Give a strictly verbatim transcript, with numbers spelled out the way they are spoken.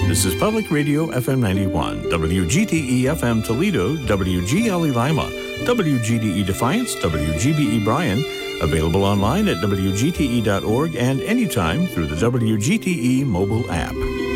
This is Public Radio F M ninety-one, W G T E F M Toledo, W G L E Lima, W G D E Defiance, W G B E Bryan, available online at W G T E dot org and anytime through the W G T E mobile app.